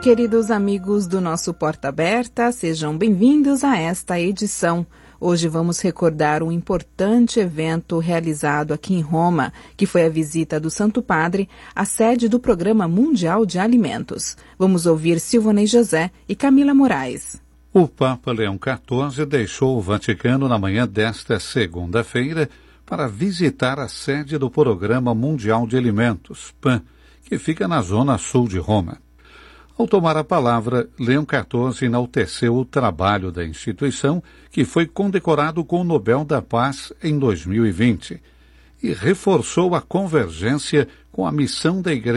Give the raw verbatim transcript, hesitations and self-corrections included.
Queridos amigos do nosso Porta Aberta, sejam bem-vindos a esta edição. Hoje vamos recordar um importante evento realizado aqui em Roma, que foi a visita do Santo Padre à sede do Programa Mundial de Alimentos. Vamos ouvir Silvanei José e Camila Moraes. O Papa Leão quatorze deixou o Vaticano na manhã desta segunda-feira para visitar a sede do Programa Mundial de Alimentos, P A M, que fica na zona sul de Roma. Ao tomar a palavra, Leão quatorze enalteceu o trabalho da instituição, que foi condecorado com o Nobel da Paz em dois mil e vinte, e reforçou a convergência com a missão da Igreja